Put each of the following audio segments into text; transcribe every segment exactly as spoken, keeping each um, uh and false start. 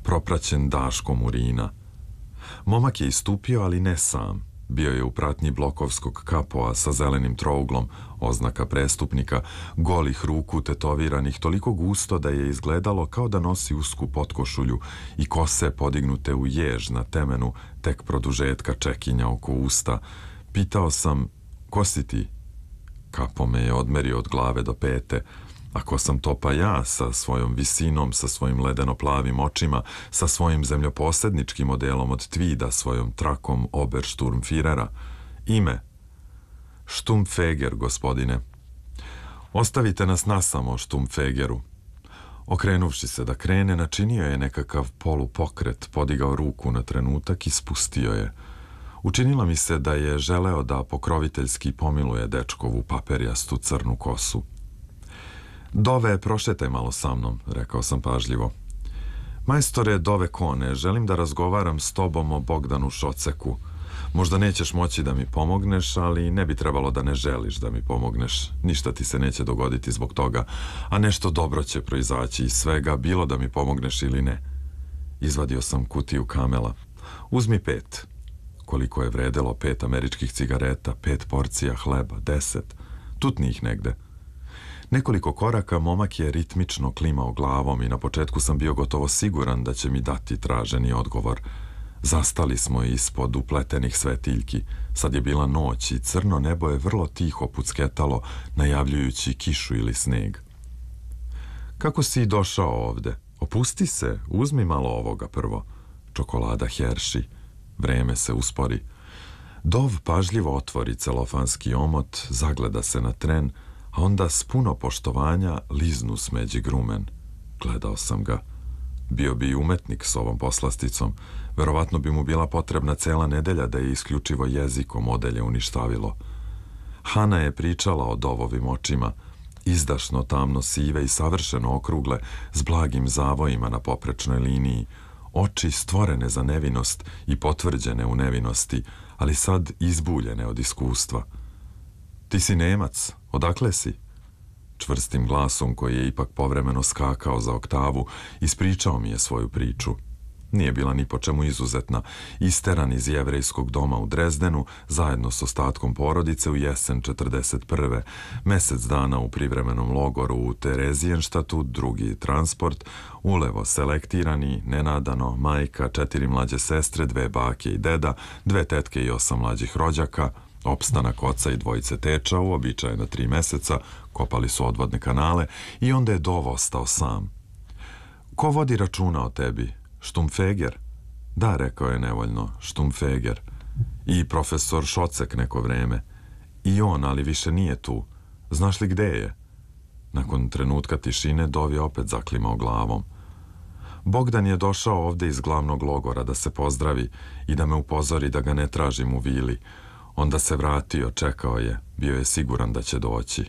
propraćen daškom urina. Momak je istupio, ali ne sam. Bio je u pratnji blokovskog kapoa sa zelenim trouglom, oznaka prestupnika, golih ruku tetoviranih toliko gusto da je izgledalo kao da nosi usku potkošulju i kose podignute u jež na temenu tek produžetka čekinja oko usta. Pitao sam, ko si ti? Kapo me je odmerio od glave do pete. Ako sam to pa ja, sa svojom visinom, sa svojim ledeno-plavim očima, sa svojim zemljoposedničkim modelom od tvida, svojom trakom Obersturmfirera. Ime? Stumpfeger, gospodine. Ostavite nas nasamo, Stumpfegeru. Okrenuvši se da krene, načinio je nekakav polupokret, podigao ruku na trenutak i spustio je. Učinilo mi se da je želeo da pokroviteljski pomiluje dečkovu paperjastu crnu kosu. Dove, prošetaj malo sa mnom, rekao sam pažljivo. Majstore Dove Kone, želim da razgovaram s tobom o Bogdanu Šoceku. Možda nećeš moći da mi pomogneš, ali ne bi trebalo da ne želiš da mi pomogneš. Ništa ti se neće dogoditi zbog toga, a nešto dobro će proizaći iz svega, bilo da mi pomogneš ili ne. Izvadio sam kutiju kamela. Uzmi pet. Koliko je vredelo pet američkih cigareta, pet porcija hleba, deset. Tutni ih negde. Nekoliko koraka momak je ritmično klimao glavom i na početku sam bio gotovo siguran da će mi dati traženi odgovor. Zastali smo ispod upletenih svetiljki. Sad je bila noć i crno nebo je vrlo tiho pucketalo, najavljujući kišu ili sneg. Kako si došao ovde? Opusti se, uzmi malo ovoga prvo. Čokolada Hershey. Vreme se uspori. Dov pažljivo otvori celofanski omot, zagleda se na tren, a onda s puno poštovanja liznu smeđi grumen. Gledao sam ga. Bio bi umetnik s ovom poslasticom. Verovatno bi mu bila potrebna cela nedelja da je isključivo jezikom odelje uništavilo. Hana je pričala o Dovovim očima, izdašno tamno sive i savršeno okrugle, s blagim zavojima na poprečnoj liniji, oči stvorene za nevinost i potvrđene u nevinosti, ali sad izbuljene od iskustva. Ti si Nemac, odakle si? Čvrstim glasom koji je ipak povremeno skakao za oktavu, ispričao mi je svoju priču. Nije bila ni po čemu izuzetna, isteran iz jevrejskog doma u Drezdenu, zajedno s ostatkom porodice u jesen četrdeset prve. Mesec dana u privremenom logoru u Terezijenštatu, drugi transport, ulevo selektirani, nenadano, majka, četiri mlađe sestre, dve bake i deda, dve tetke i osam mlađih rođaka, opstanak oca i dvojice teča, uobičajeno tri meseca, kopali su odvodne kanale i onda je Dov ostao sam. Ko vodi računa o tebi? Stumpfeger? Da, rekao je nevoljno, Stumpfeger. I profesor Šocek neko vreme. I on, ali više nije tu. Znaš li gde je? Nakon trenutka tišine Dov je opet zaklimao glavom. Bogdan je došao ovde iz glavnog logora da se pozdravi i da me upozori da ga ne tražim u vili. Onda se vratio, čekao je, bio je siguran da će doći.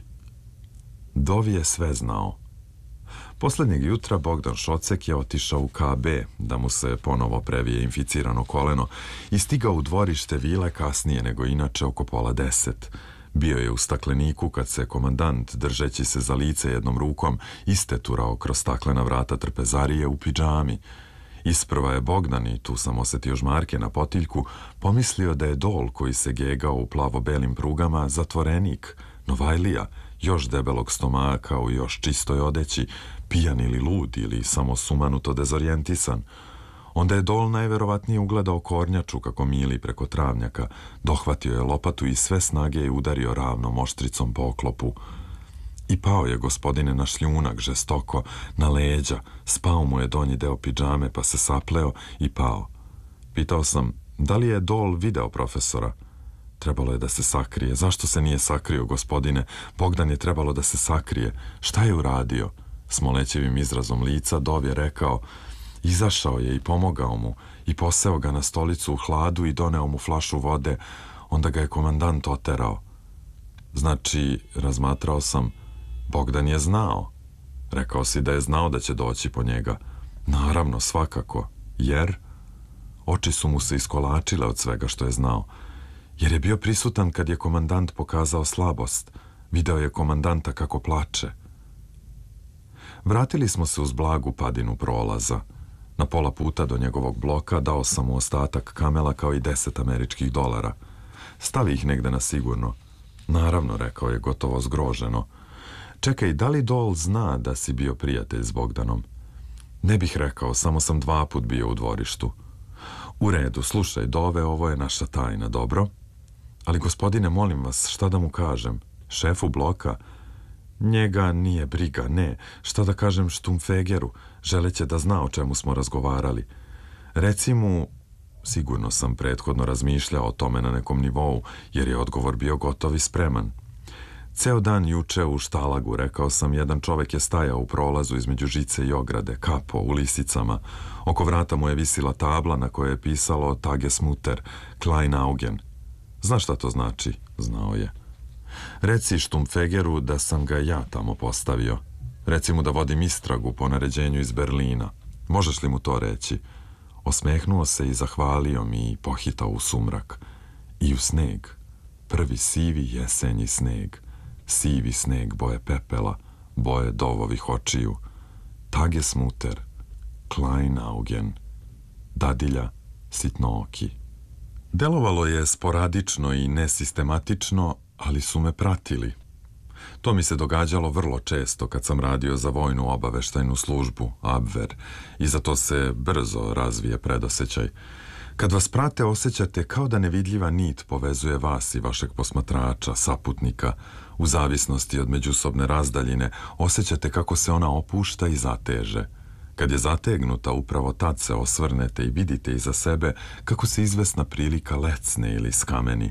Dov je sve znao. Poslednjeg jutra Bogdan Šocek je otišao u K B da mu se ponovo previje inficirano koleno i stigao u dvorište vile kasnije nego inače oko pola deset. Bio je u stakleniku kad se komandant, držeći se za lice jednom rukom, isteturao kroz staklena vrata trpezarije u pidžami. Isprva je Bogdan, i tu sam osetio žmarke na potiljku, pomislio da je Dol koji se gegao u plavo-belim prugama zatvorenik, Novajlija, još debelog stomaka u još čistoj odeći, pijan ili lud ili samo sumanuto dezorijentisan. Onda je Dol najverovatnije ugledao kornjaču kako mili preko travnjaka, dohvatio je lopatu i sve snage je udario ravnom oštricom po oklopu. I pao je, gospodine, na šljunak žestoko, na leđa, spao mu je donji deo pidžame pa se sapleo i pao. Pitao sam, da li je Dol video profesora? Trebalo je da se sakrije. Zašto se nije sakrio, gospodine? Bogdan je trebalo da se sakrije. Šta je uradio? Smolećevim izrazom lica Dov je rekao, izašao je i pomogao mu i poseo ga na stolicu u hladu i doneo mu flašu vode, onda ga je komandant oterao. Znači, razmatrao sam, Bogdan je znao. Rekao si da je znao da će doći po njega. Naravno, svakako. Jer? Oči su mu se iskolačile od svega što je znao. Jer je bio prisutan kad je komandant pokazao slabost. Video je komandanta kako plače. Vratili smo se uz blagu padinu prolaza. Na pola puta do njegovog bloka dao sam mu ostatak kamela kao i deset američkih dolara. Stavi ih negde na sigurno. Naravno, rekao je gotovo zgroženo. Čekaj, da li Dol zna da si bio prijatelj s Bogdanom? Ne bih rekao, samo sam dva put bio u dvorištu. U redu, slušaj, Dove, ovo je naša tajna, dobro? Ali gospodine, molim vas, šta da mu kažem? Šefu bloka? Njega nije briga, ne. Šta da kažem Štumfegeru, želeće da zna o čemu smo razgovarali. Reci mu, sigurno sam prethodno razmišljao o tome na nekom nivou, jer je odgovor bio gotov i spreman. Ceo dan juče u štalagu, rekao sam, jedan čovek je stajao u prolazu između žice i ograde, kapo, u lisicama. Oko vrata mu je visila tabla na kojoj je pisalo Tagesmutter, Klein Augen. Znaš šta to znači? Znao je. Reci Štumfegeru da sam ga ja tamo postavio. Reci mu da vodim istragu po naređenju iz Berlina. Možeš li mu to reći? Osmehnuo se i zahvalio mi i pohitao u sumrak. I u sneg. Prvi sivi jesenji sneg. Sivi sneg boje pepela, boje Dovovih očiju. Tagesmutter, Klein Augen. Dadilja, sitnooki. Delovalo je sporadično i nesistematično, ali su me pratili. To mi se događalo vrlo često kad sam radio za vojnu obaveštajnu službu, Abwehr, i zato se brzo razvije predosećaj. Kad vas prate, osjećate kao da nevidljiva nit povezuje vas i vašeg posmatrača, saputnika. U zavisnosti od međusobne razdaljine osjećate kako se ona opušta i zateže. Kad je zategnuta, upravo tad se osvrnete i vidite iza sebe kako se izvesna prilika lecne ili skameni.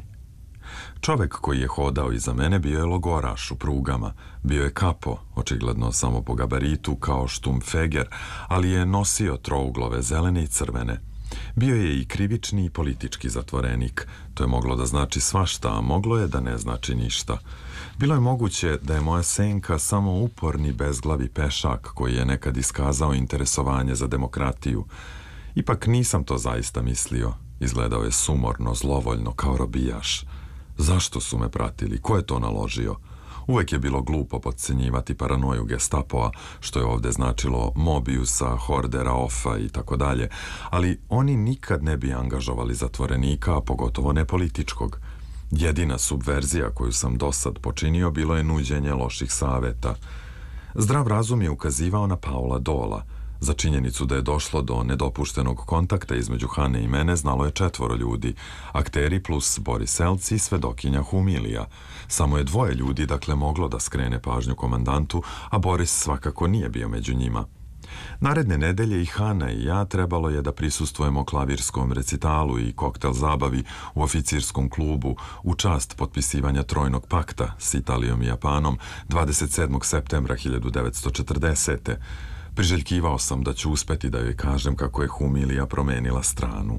Čovek koji je hodao iza mene bio je logoraš u prugama, bio je kapo, očigledno samo po gabaritu kao Štumfeger, ali je nosio trouglove zelene i crvene. Bio je i krivični i politički zatvorenik. To je moglo da znači svašta, a moglo je da ne znači ništa. Bilo je moguće da je moja senka samo uporni bezglavi pešak koji je nekad iskazao interesovanje za demokratiju. Ipak nisam to zaista mislio. Izgledao je sumorno, zlovoljno, kao robijaš. Zašto su me pratili? Ko je to naložio? Uvek je bilo glupo podcenjivati paranoju Gestapoa, što je ovde značilo Mobiusa, Hordera, Offa i tako dalje, ali oni nikad ne bi angažovali zatvorenika, a pogotovo ne političkog. Jedina subverzija koju sam dosad počinio bilo je nuđenje loših saveta. Zdrav razum je ukazivao na Paula Dola. Za činjenicu da je došlo do nedopuštenog kontakta između Hane i mene znalo je četvoro ljudi, akteri plus Boris Elc i svedokinja Humilija. Samo je dvoje ljudi, dakle, moglo da skrene pažnju komandantu, a Boris svakako nije bio među njima. Naredne nedelje i Hana i ja trebalo je da prisustvujemo klavirskom recitalu i koktel zabavi u oficirskom klubu u čast potpisivanja Trojnog pakta s Italijom i Japanom dvadeset sedmog septembra hiljadu devetsto četrdesete. Priželjkivao sam da ću uspeti da joj kažem kako je Humilija promenila stranu.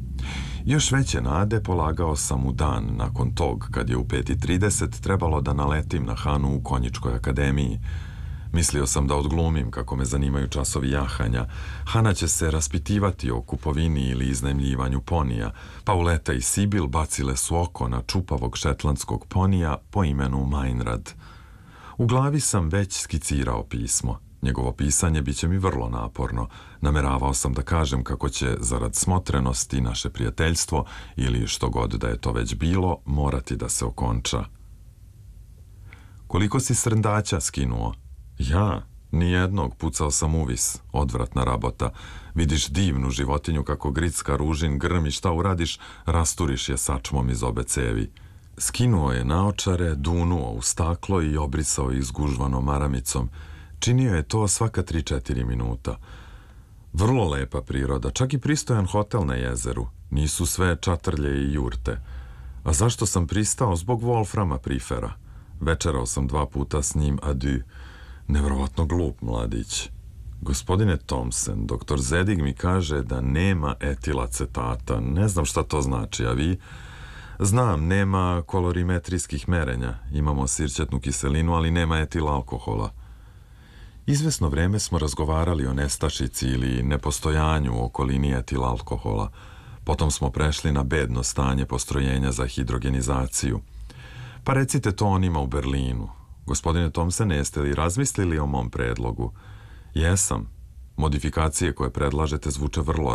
Još veće nade polagao sam u dan nakon tog, kad je u pet i trideset trebalo da naletim na Hanu u Konjičkoj akademiji. Mislio sam da odglumim kako me zanimaju časovi jahanja. Hana će se raspitivati o kupovini ili iznajmljivanju ponija. Pauleta i Sibil bacile su oko na čupavog šetlandskog ponija po imenu Meinrad. U glavi sam već skicirao pismo. Njegovo pisanje bit će mi vrlo naporno. Nameravao sam da kažem kako će, zarad smotrenosti, naše prijateljstvo, ili što god da je to već bilo, morati da se okonča. Koliko si srndaća skinuo? Ja? Nijednog, pucao sam uvis. Odvratna rabota. Vidiš divnu životinju kako gricka ružin grmi, šta uradiš? Rasturiš je sačmom iz obe cevi. Skinuo je naočare, dunuo u staklo i obrisao ih zgužvanom maramicom. Činio je to svaka tri četiri minuta. Vrlo lepa priroda, čak i pristojan hotel na jezeru. Nisu sve čatrlje i jurte. A zašto sam pristao? Zbog Wolframa Prifera. Večerao sam dva puta s njim adu. Nevrovatno glup mladić. Gospodine Thompson, doktor Zedig mi kaže da nema etilacetata. Ne znam šta to znači, a vi? Znam, nema kolorimetrijskih merenja. Imamo sirćetnu kiselinu, ali nema etila alkohola. Izvesno vreme smo razgovarali o nestašici ili nepostojanju u okolini etila alkohola. Potom smo prešli na bedno stanje postrojenja za hidrogenizaciju. Pa recite to onima u Berlinu. Gospodine Thompson, jeste li razmislili o mom predlogu? Jesam. Modifikacije koje predlažete zvuče vrlo